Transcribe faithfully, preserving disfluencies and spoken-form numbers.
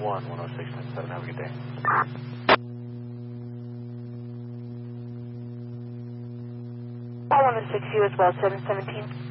one, one oh six point seven. Have a good day. one oh six U as well, seven seventeen.